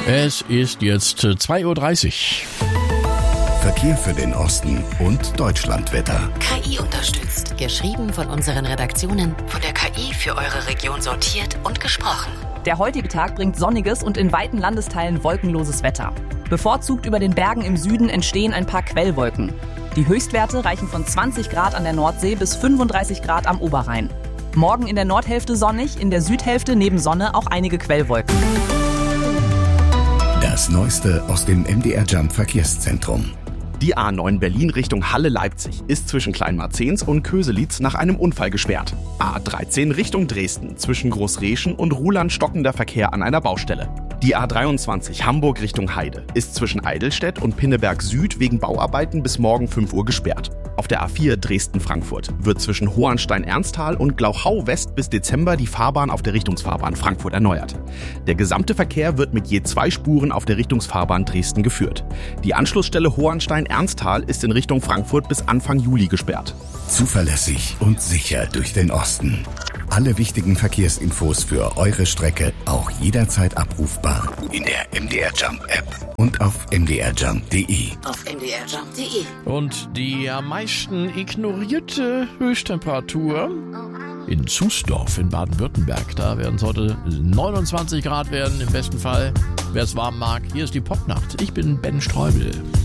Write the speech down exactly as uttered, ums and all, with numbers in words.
Es ist jetzt zwei Uhr dreißig. Verkehr für den Osten und Deutschlandwetter. K I unterstützt. Geschrieben von unseren Redaktionen, von der K I für eure Region sortiert und gesprochen. Der heutige Tag bringt sonniges und in weiten Landesteilen wolkenloses Wetter. Bevorzugt über den Bergen im Süden entstehen ein paar Quellwolken. Die Höchstwerte reichen von zwanzig Grad an der Nordsee bis fünfunddreißig Grad am Oberrhein. Morgen in der Nordhälfte sonnig, in der Südhälfte neben Sonne auch einige Quellwolken. Das Neueste aus dem M D R Jump Verkehrszentrum. Die A neun Berlin Richtung Halle-Leipzig ist zwischen Kleinmarzens und Köselitz nach einem Unfall gesperrt. A dreizehn Richtung Dresden zwischen Großreschen und Ruhland stockender Verkehr an einer Baustelle. Die A dreiundzwanzig Hamburg Richtung Heide ist zwischen Eidelstedt und Pinneberg Süd wegen Bauarbeiten bis morgen fünf Uhr gesperrt. Auf der A vier Dresden-Frankfurt wird zwischen Hohenstein-Ernsthal und Glauchau West bis Dezember die Fahrbahn auf der Richtungsfahrbahn Frankfurt erneuert. Der gesamte Verkehr wird mit je zwei Spuren auf der Richtungsfahrbahn Dresden geführt. Die Anschlussstelle Hohenstein-Ernsthal ist in Richtung Frankfurt bis Anfang Juli gesperrt. Zuverlässig und sicher durch den Osten. Alle wichtigen Verkehrsinfos für eure Strecke auch jederzeit abrufbar in der M D R Jump App und auf m d r jump punkt d e. Auf m d r jump punkt d e. Und die am meisten ignorierte Höchsttemperatur in Zusdorf in Baden-Württemberg. Da werden es heute neunundzwanzig Grad werden, im besten Fall. Wer es warm mag, hier ist die Popnacht. Ich bin Ben Streubel.